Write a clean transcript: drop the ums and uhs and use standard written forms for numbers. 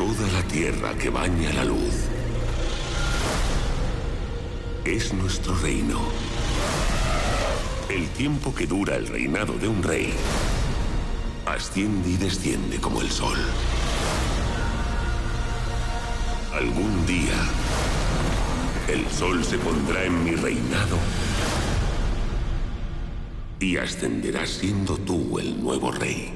Toda la tierra que baña la luz es nuestro reino. El tiempo que dura el reinado de un rey asciende y desciende como el sol. Algún día, el sol se pondrá en mi reinado y ascenderás siendo tú el nuevo rey.